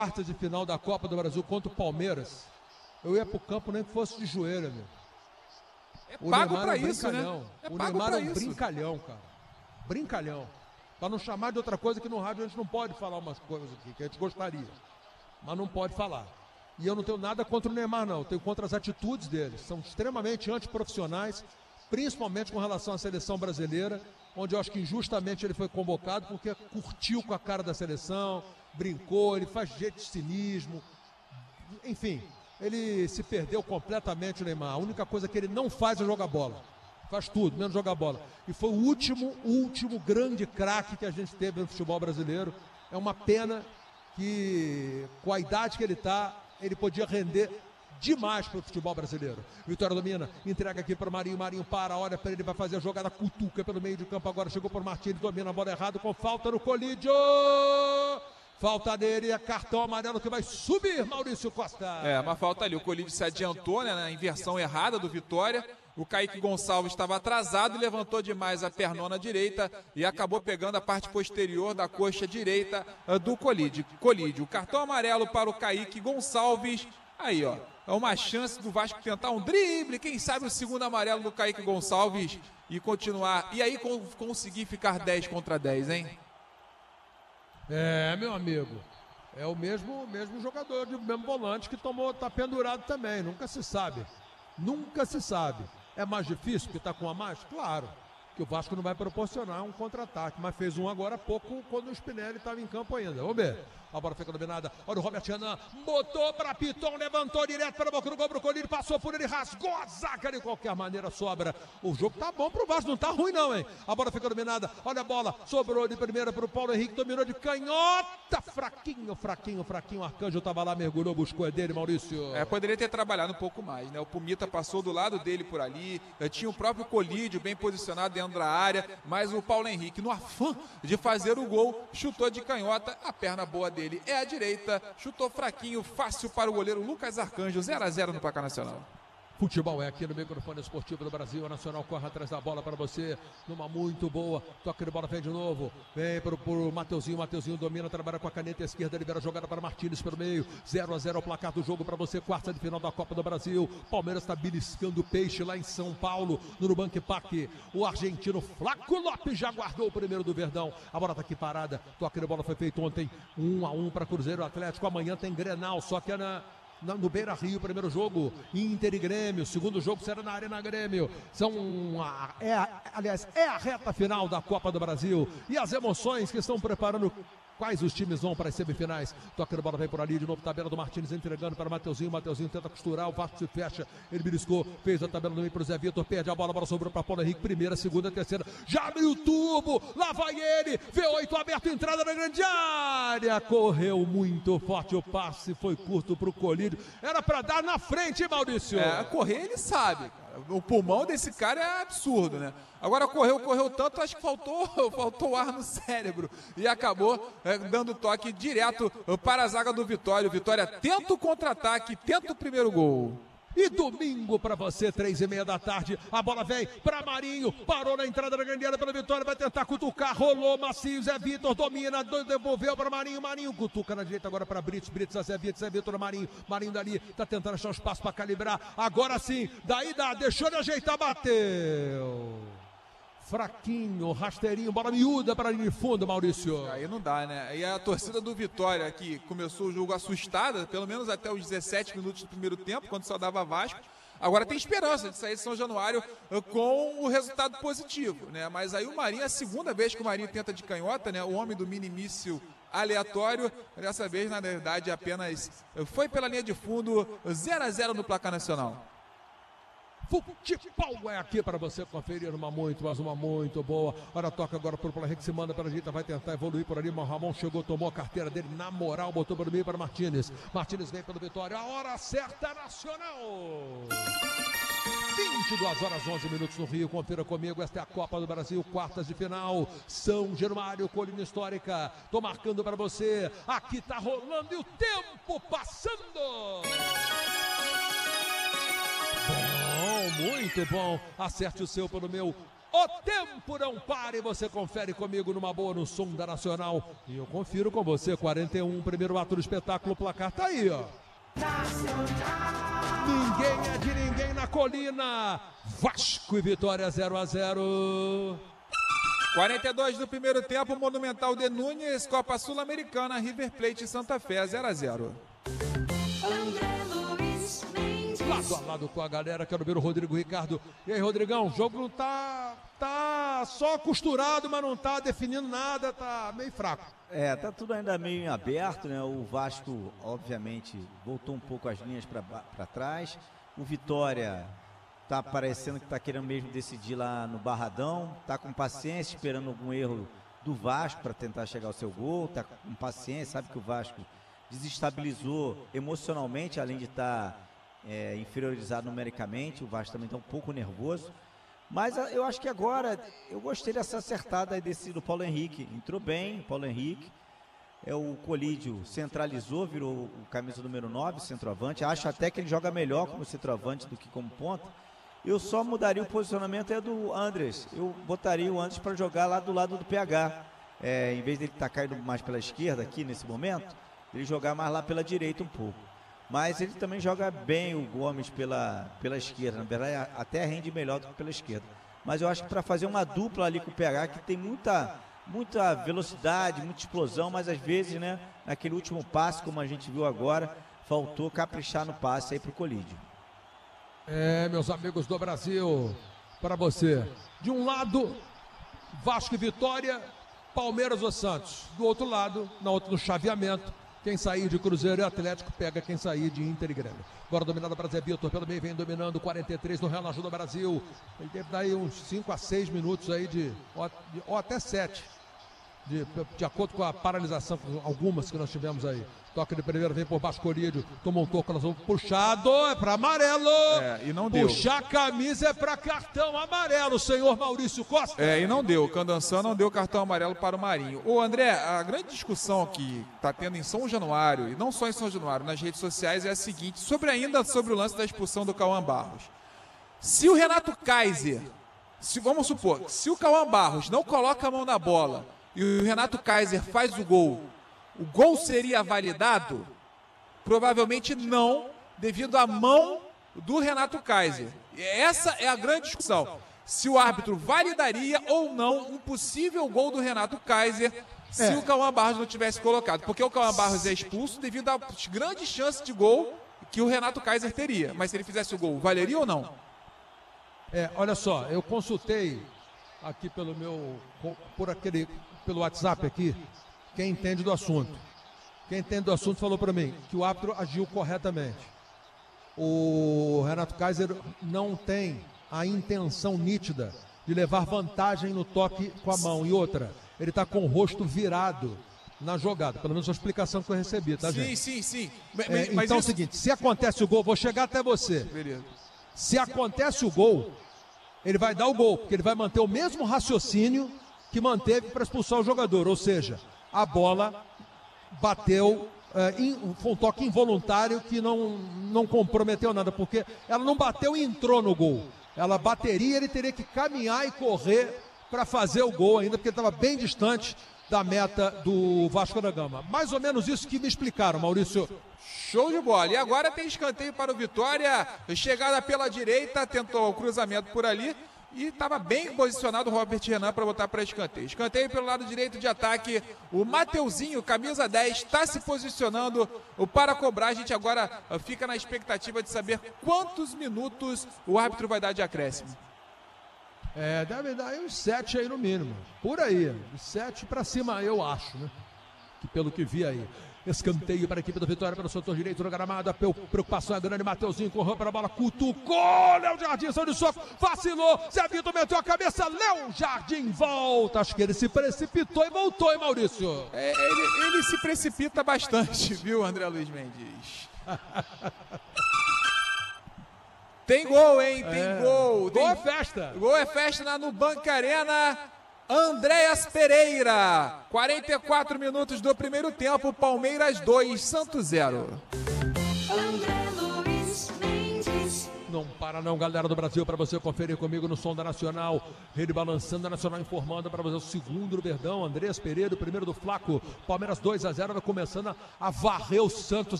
quartas de final da Copa do Brasil contra o Palmeiras, eu ia pro campo nem que fosse de joelho, amigo. É pago pra isso, né? O Neymar é um brincalhão, cara. Brincalhão. Pra não chamar de outra coisa que no rádio a gente não pode falar umas coisas aqui, que a gente gostaria. Mas não pode falar. E eu não tenho nada contra o Neymar, não. Eu tenho contra as atitudes dele. São extremamente antiprofissionais, principalmente com relação à seleção brasileira, onde eu acho que injustamente ele foi convocado porque curtiu com a cara da seleção, brincou, ele faz jeito de cinismo. Enfim, ele se perdeu completamente, o Neymar. A única coisa que ele não faz é jogar bola. Faz tudo, menos jogar bola. E foi o último grande craque que a gente teve no futebol brasileiro. É uma pena que, com a idade que ele está, ele podia render demais para o futebol brasileiro. Vitória domina, entrega aqui para o Marinho, Marinho para, olha para ele, vai fazer a jogada, cutuca pelo meio de campo agora, chegou para o Martins, domina a bola errado, com falta no Colídio. Falta dele, é cartão amarelo que vai subir, Maurício Costa. É, uma falta ali, o Colídio se adiantou, né, na inversão errada do Vitória. O Kaique Gonçalves estava atrasado e levantou demais a pernona direita e acabou pegando a parte posterior da coxa direita do Colídio. O cartão amarelo para o Kaique Gonçalves. Aí, ó, é uma chance do Vasco tentar um drible, quem sabe o segundo amarelo do Kaique Gonçalves e continuar. E aí conseguir ficar 10 contra 10, hein? É, meu amigo, é o mesmo jogador, o mesmo volante que tá pendurado também, nunca se sabe. Nunca se sabe. É mais difícil porque tá com a mais? Claro, que o Vasco não vai proporcionar um contra-ataque, mas fez um agora há pouco quando o Spinelli estava em campo ainda. Vamos ver. A bola fica dominada. Olha o Robert Renan, botou para Piton, levantou direto para a boca do gol pro Colírio, passou por ele, rasgou a zaga de qualquer maneira, sobra. O jogo tá bom pro Vasco, não tá ruim não, hein? A bola fica dominada. Olha a bola, sobrou de primeira pro Paulo Henrique, dominou de canhota, fraquinho. Arcanjo tava lá, mergulhou, buscou, é dele, Maurício. É, poderia ter trabalhado um pouco mais, né? O Pumita passou do lado dele por ali, tinha o próprio Colídio bem posicionado dentro da área, mas o Paulo Henrique, no afã de fazer o gol, chutou de canhota, a perna boa dele é a direita, chutou fraquinho, fácil para o goleiro Lucas Arcanjo, 0-0 no placar nacional. Futebol é aqui no microfone esportivo do Brasil. A Nacional corre atrás da bola para você. Numa muito boa. Toca de bola, vem de novo. Vem pro Mateuzinho. Mateuzinho domina, trabalha com a caneta esquerda. Libera a jogada para Martins pelo meio. 0-0 o placar do jogo para você. Quarta de final da Copa do Brasil. Palmeiras está beliscando peixe lá em São Paulo. No Nubank Park. O argentino Flaco Lopes já guardou o primeiro do Verdão. A bola está aqui parada. Toca de bola foi feito ontem. 1-1 para Cruzeiro Atlético. Amanhã tem Grenal. Só que é no Beira Rio, primeiro jogo, Inter e Grêmio, segundo jogo será na Arena Grêmio. Aliás, é a reta final da Copa do Brasil e as emoções que estão preparando. Quais os times vão para as semifinais? Toca de bola, vem por ali, de novo tabela do Martins entregando para Mateuzinho. Mateuzinho tenta costurar, o Vasco se fecha, ele beliscou, fez a tabela do meio para o Zé Vitor, perde a bola sobrou para Paulo Henrique, primeira, segunda, terceira, já abriu o tubo, lá vai ele, V8 aberto, entrada na grande área, correu muito forte, o passe foi curto para o Colírio, era para dar na frente, hein, Maurício? É, correr ele sabe, cara. O pulmão desse cara é absurdo, né? Agora correu tanto, acho que faltou ar no cérebro e acabou dando toque direto para a zaga do Vitória. O Vitória tenta o contra-ataque, tenta o primeiro gol. E domingo para você, 3h30 da tarde, a bola vem para Marinho, parou na entrada da grande área pela Vitória, vai tentar cutucar, rolou macio, Zé Vitor domina, devolveu para Marinho, cutuca na direita agora para Brits a Zé Vitor, Marinho dali, tá tentando achar um espaço para calibrar, agora sim, daí dá, deixou de ajeitar, bateu. Fraquinho, rasteirinho, bola miúda para a linha de fundo, Maurício. Aí não dá, né? E a torcida do Vitória, que começou o jogo assustada, pelo menos até os 17 minutos do primeiro tempo, quando só dava Vasco, agora tem esperança de sair de São Januário com o resultado positivo, né? Mas aí o Marinho, é a segunda vez que o Marinho tenta de canhota, né? O homem do mini-míssil aleatório, dessa vez, na verdade, apenas foi pela linha de fundo, 0-0 no placar nacional. Futebol é aqui para você conferir uma muito boa. Olha, toca agora para o Paulo Henrique, se manda para a direita, vai tentar evoluir por ali. O Ramon chegou, tomou a carteira dele na moral, botou para o meio para Martins. Martins vem pelo Vitória, a hora certa, Nacional. 22h11 no Rio, confira comigo, esta é a Copa do Brasil, quartas de final, São Januário, colina histórica, tô marcando para você, aqui tá rolando e o tempo passando. Muito bom, acerte o seu pelo meu O tempo não para e você confere comigo numa boa no som da Nacional. E eu confiro com você, 41, primeiro ato do espetáculo, o placar tá aí, ó. Ninguém é de ninguém na colina. Vasco e Vitória 0-0. 42 do primeiro tempo, Monumental de Núñez, Copa Sul-Americana, River Plate e Santa Fé 0-0. Lado a lado com a galera, quero ver o Rodrigo Ricardo. E aí, Rodrigão, o jogo não tá só costurado, mas não tá definindo nada, tá meio fraco. Tá tudo ainda meio em aberto, né? O Vasco, obviamente, voltou um pouco as linhas para trás. O Vitória tá parecendo que tá querendo mesmo decidir lá no Barradão, tá com paciência, esperando algum erro do Vasco para tentar chegar ao seu gol, tá com paciência, sabe que o Vasco desestabilizou emocionalmente, além de estar inferiorizado numericamente. O Vasco também está um pouco nervoso, mas eu acho que agora eu gostei dessa acertada aí do Paulo Henrique. Entrou bem o Paulo Henrique, o Colídio centralizou, virou o camisa número 9, centroavante. Acho até que ele joga melhor como centroavante do que como ponta. Eu só mudaria o posicionamento do Andrés. Eu botaria o Andrés para jogar lá do lado do PH, em vez dele estar caindo mais pela esquerda aqui nesse momento, ele jogar mais lá pela direita um pouco. Mas ele também joga bem, o Gomes, pela esquerda. Na verdade, até rende melhor do que pela esquerda. Mas eu acho que para fazer uma dupla ali com o PH, que tem muita velocidade, muita explosão, mas às vezes, né, naquele último passe, como a gente viu agora, faltou caprichar no passe aí pro Colídio. Meus amigos do Brasil, para você. De um lado, Vasco e Vitória, Palmeiras ou Santos. Do outro lado, no chaveamento, quem sair de Cruzeiro e Atlético pega quem sair de Inter e Grêmio. Agora dominado para Zé Vitor, pelo meio vem dominando, 43 no Real Ajuda Brasil. Ele deve dar aí uns 5 a 6 minutos aí ou até 7. De acordo com a paralisação, algumas que nós tivemos aí. Toque de primeiro, vem por baixo, Colídio, toma um toco, nós vamos puxado, é para amarelo. E não deu. Puxar a camisa é para cartão amarelo, senhor Maurício Costa. E não deu. O Candançã não deu cartão amarelo para o Marinho. Ô, André, a grande discussão que está tendo em São Januário, e não só em São Januário, nas redes sociais, é a seguinte, sobre o lance da expulsão do Cauã Barros. Se o Renato Kaiser, vamos supor, se o Cauã Barros não coloca a mão na bola e o Renato Kaiser faz o gol seria validado? Provavelmente não, devido à mão do Renato Kaiser. Essa é a grande discussão. Se o árbitro validaria ou não um possível gol do Renato Kaiser se o Cauã Barros não tivesse colocado. Porque o Cauã Barros é expulso devido às grandes chances de gol que o Renato Kaiser teria. Mas se ele fizesse o gol, valeria ou não? Olha só, eu consultei aqui pelo WhatsApp aqui, quem entende do assunto. Quem entende do assunto falou para mim que o árbitro agiu corretamente. O Renato Kaiser não tem a intenção nítida de levar vantagem no toque com a mão. E outra, ele está com o rosto virado na jogada. Pelo menos a explicação que eu recebi, tá, gente? Sim. Mas então é o seguinte, se acontece o gol, vou chegar até você. Beleza. Se acontece o gol, ele vai dar o gol, porque ele vai manter o mesmo raciocínio que manteve para expulsar o jogador. Ou seja, a bola bateu, foi um toque involuntário que não comprometeu nada, porque ela não bateu e entrou no gol. Ela bateria, ele teria que caminhar e correr para fazer o gol ainda, porque ele estava bem distante da meta do Vasco da Gama. Mais ou menos isso que me explicaram, Maurício. Show de bola. E agora tem escanteio para o Vitória. Chegada pela direita, tentou o cruzamento por ali. E estava bem posicionado o Robert Renan para botar para escanteio. Escanteio pelo lado direito de ataque. O Mateuzinho, camisa 10, está se posicionando para cobrar. A gente agora fica na expectativa de saber quantos minutos o árbitro vai dar de acréscimo. Deve dar uns 7 aí no mínimo. Por aí. De 7 para cima, eu acho, né? Que pelo que vi aí. Escanteio para a equipe do Vitória pelo setor direito no gramado. A preocupação é grande. Mateuzinho correu para a bola, cutucou. Léo Jardim saiu de soco, vacilou. Zé Vitor meteu a cabeça. Léo Jardim volta. Acho que ele se precipitou e voltou, hein, Maurício? Ele se precipita bastante, viu, André Luiz Mendes? Tem gol, hein? Tem gol. Gol é festa. Gol é festa na Nubank Arena. Andréas Pereira, 44 minutos do primeiro tempo, Palmeiras 2, Santos 0. Não para para não, galera do Brasil, para você conferir comigo no som da Nacional, Rede balançando, a Nacional informando para você o segundo do Verdão, Andrés Pereira, o primeiro do Flaco, Palmeiras 2-0, vai começando a varrer o Santos